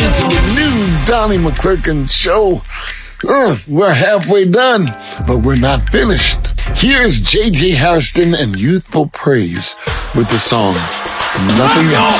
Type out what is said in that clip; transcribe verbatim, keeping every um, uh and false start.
listening to the new Donnie McClurkin show. Uh, we're halfway done, but we're not finished. Here's J J Harrison and Youthful Praise with the song Nothing Else.